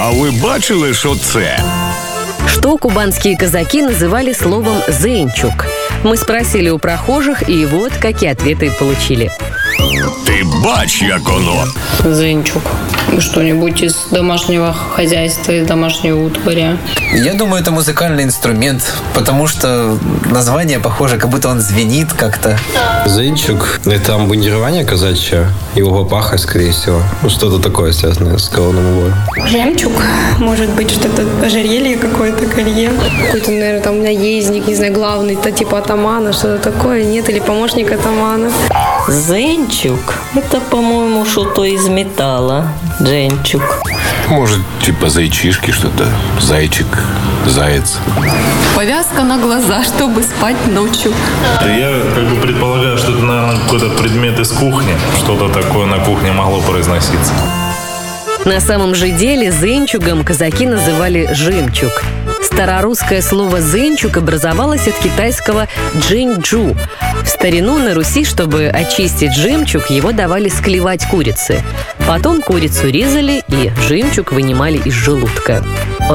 А ви бачили, що це? Что кубанские казаки называли словом «зенчук»? Мы спросили у прохожих, и вот какие ответы получили. Ти бач, як оно. Зенчук. Что-нибудь из домашнего хозяйства, из домашней утвари. Я думаю, это музыкальный инструмент, потому что название похоже, как будто он звенит как-то. Зенчук – это амбундирование казачье, его паха, скорее всего. Ну, что-то такое связанное с головным убором. Жемчуг, может быть, что-то ожерелье какое-то, колье. Какой-то, наверное, там наездник, не знаю, главный-то типа атамана, что-то такое, нет? Или помощник атамана. Зенчук – это, по-моему, что-то из металла. Жемчуг. Может, типа зайчишки что-то. Зайчик, заяц. Повязка на глаза, чтобы спать ночью. Я предполагаю, что это, наверное, какой-то предмет из кухни. Что-то такое на кухне могло произноситься. На самом же деле зенчугом казаки называли жемчуг. Старорусское слово «зенчуг» образовалось от китайского «джинджу». В старину на Руси, чтобы очистить жемчуг, его давали склевать курицы. Потом курицу резали и жемчуг вынимали из желудка.